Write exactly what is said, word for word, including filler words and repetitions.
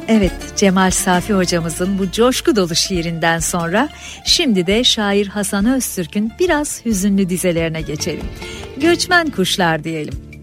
Evet, Cemal Safi hocamızın bu coşku dolu şiirinden sonra şimdi de şair Hasan Öztürk'ün biraz hüzünlü dizelerine geçelim. Göçmen kuşlar diyelim.